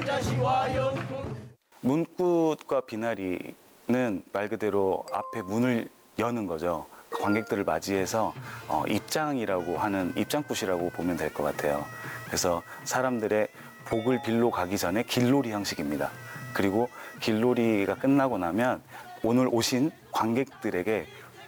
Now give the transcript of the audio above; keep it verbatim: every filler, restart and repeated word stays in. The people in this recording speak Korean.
문굿과 비나리는 말 그대로 앞에 문을 여는 거죠. 관객들을 맞이해서 어, 입장이라고 하는 입장굿이라고 보면 될 것 같아요. 그래서 사람들의 복을 빌러 가기 전에 길놀이 형식입니다. 그리고 길놀이가 끝나고 나면 오늘 오신 관객들에게